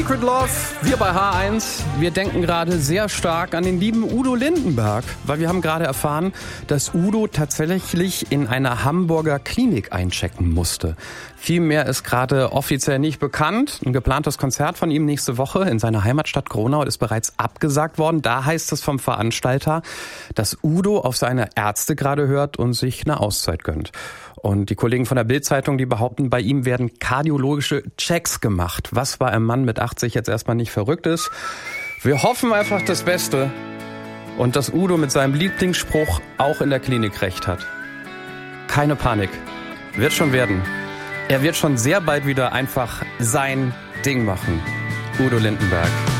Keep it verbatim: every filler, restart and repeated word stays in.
Secret Love, wir bei H eins, wir denken gerade sehr stark an den lieben Udo Lindenberg, weil wir haben gerade erfahren, dass Udo tatsächlich in einer Hamburger Klinik einchecken musste. Viel mehr ist gerade offiziell nicht bekannt. Ein geplantes Konzert von ihm nächste Woche in seiner Heimatstadt Gronau ist bereits abgesagt worden. Da heißt es vom Veranstalter, dass Udo auf seine Ärzte gerade hört und sich eine Auszeit gönnt. Und die Kollegen von der Bild-Zeitung, die behaupten, bei ihm werden kardiologische Checks gemacht, was bei einem Mann mit achtzig jetzt erstmal nicht verrückt ist. Wir hoffen einfach das Beste und dass Udo mit seinem Lieblingsspruch auch in der Klinik recht hat. Keine Panik, wird schon werden. Er wird schon sehr bald wieder einfach sein Ding machen. Udo Lindenberg.